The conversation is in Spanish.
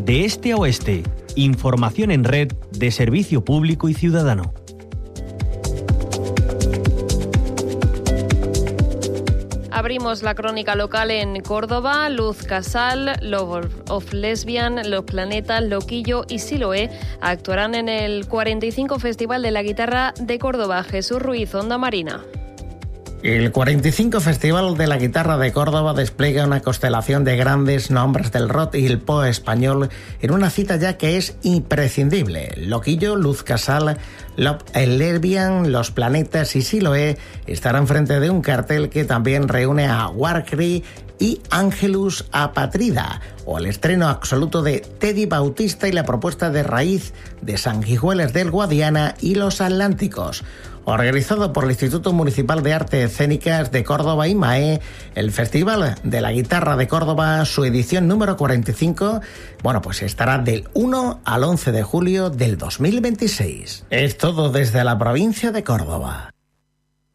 de este a oeste. Información en red de servicio público y ciudadano. Abrimos la crónica local en Córdoba. Luz Casal, Love of Lesbian, Los Planetas, Loquillo y Siloé actuarán en el 45 Festival de la Guitarra de Córdoba. Jesús Ruiz, Onda Marina. El 45 Festival de la Guitarra de Córdoba despliega una constelación de grandes nombres del rock y el pop español en una cita ya que es imprescindible. Loquillo, Luz Casal, Love and Lesbian, Los Planetas y Siloé estarán frente de un cartel que también reúne a Warcry y Angelus Apatrida, o el estreno absoluto de Teddy Bautista y la propuesta de raíz de Sanguijuelas del Guadiana y Los Atlánticos. Organizado por el Instituto Municipal de Artes Escénicas de Córdoba, IMAE, el Festival de la Guitarra de Córdoba, su edición número 45, pues estará del 1 al 11 de julio del 2026. Es todo desde la provincia de Córdoba.